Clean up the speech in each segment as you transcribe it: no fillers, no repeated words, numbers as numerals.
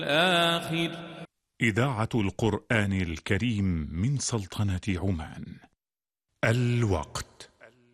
الآخر. إذاعة القرآن الكريم من سلطنة عمان. الوقت.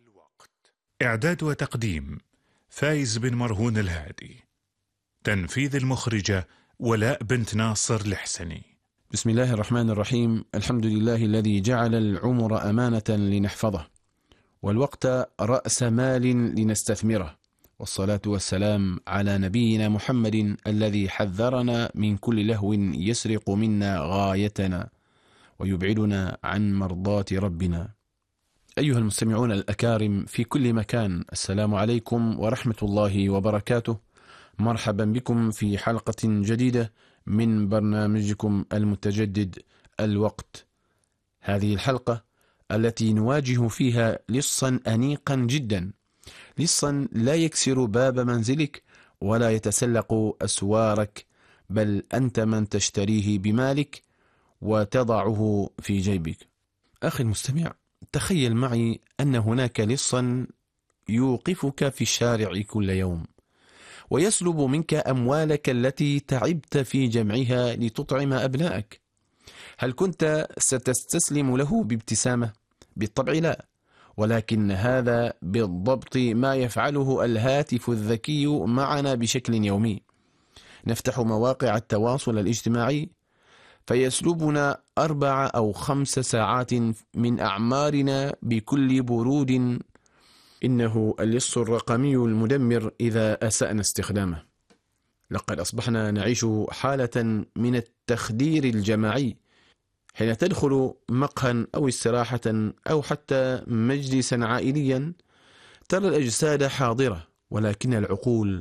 إعداد وتقديم فايز بن مرهون الهادي. تنفيذ المخرجة ولاء بنت ناصر الحسني. بسم الله الرحمن الرحيم. الحمد لله الذي جعل العمر أمانة لنحفظه، والوقت رأس مال لنستثمره، والصلاة والسلام على نبينا محمد الذي حذرنا من كل لهو يسرق منا غايتنا ويبعدنا عن مرضاة ربنا. أيها المستمعون الأكارم في كل مكان، السلام عليكم ورحمة الله وبركاته. مرحبا بكم في حلقة جديدة من برنامجكم المتجدد الوقت. هذه الحلقة التي نواجه فيها لصا أنيقا جدا، لصا لا يكسر باب منزلك ولا يتسلق أسوارك، بل أنت من تشتريه بمالك وتضعه في جيبك. أخي المستمع، تخيل معي أن هناك لصا يوقفك في الشارع كل يوم ويسلب منك أموالك التي تعبت في جمعها لتطعم أبنائك. هل كنت ستستسلم له بابتسامة؟ بالطبع لا، ولكن هذا بالضبط ما يفعله الهاتف الذكي معنا بشكل يومي. نفتح مواقع التواصل الاجتماعي فيسلبنا 4 أو 5 ساعات من أعمارنا بكل برود. إنه اللص الرقمي المدمر إذا أسأنا استخدامه. لقد أصبحنا نعيش حالة من التخدير الجماعي. حين تدخل مقهى أو استراحة أو حتى مجلسا عائليا، ترى الأجساد حاضرة ولكن العقول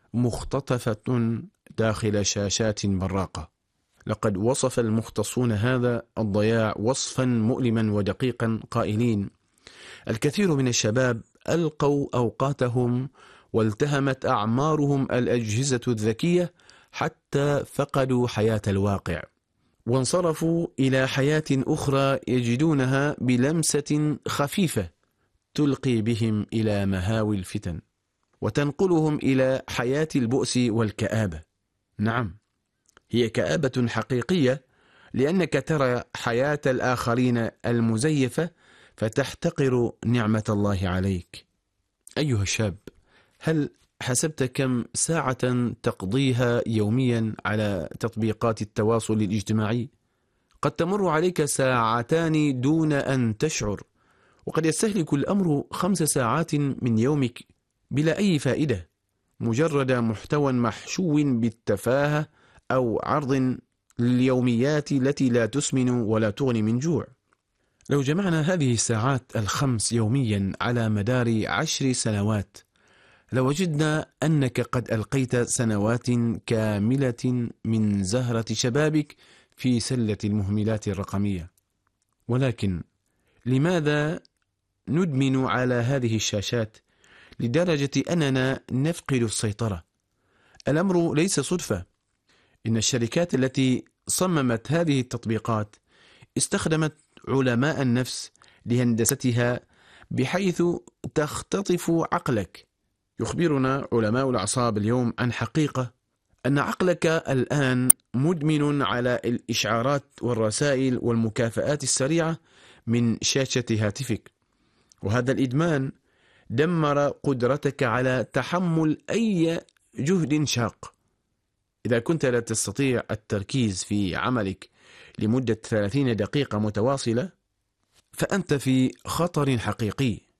مختطفة داخل شاشات براقة. لقد وصف المختصون هذا الضياع وصفا مؤلما ودقيقا قائلين: الكثير من الشباب ألقوا أوقاتهم والتهمت أعمارهم الأجهزة الذكية حتى فقدوا حياة الواقع، وانصرفوا إلى حياة أخرى يجدونها بلمسة خفيفة تلقي بهم إلى مهاوي الفتن وتنقلهم إلى حياة البؤس والكآبة. نعم، هي كآبة حقيقية، لأنك ترى حياة الآخرين المزيفة فتحتقر نعمة الله عليك. أيها الشاب، هل حسبت كم ساعة تقضيها يوميا على تطبيقات التواصل الاجتماعي؟ قد تمر عليك ساعتان دون أن تشعر، وقد يستهلك الأمر 5 ساعات من يومك بلا أي فائدة، مجرد محتوى محشو بالتفاهة أو عرض لليوميات التي لا تسمن ولا تغني من جوع. لو جمعنا هذه الساعات ال5 يوميا على مدار 10 سنوات، لوجدنا أنك قد ألقيت سنوات كاملة من زهرة شبابك في سلة المهملات الرقمية. ولكن لماذا ندمن على هذه الشاشات لدرجة أننا نفقد السيطرة؟ الأمر ليس صدفة. إن الشركات التي صممت هذه التطبيقات استخدمت علماء النفس لهندستها بحيث تختطف عقلك. يخبرنا علماء الأعصاب اليوم عن حقيقة، أن عقلك الآن مدمن على الإشعارات والرسائل والمكافآت السريعة من شاشة هاتفك، وهذا الإدمان دمر قدرتك على تحمل أي جهد شاق. إذا كنت لا تستطيع التركيز في عملك لمدة 30 دقيقة متواصلة، فأنت في خطر حقيقي.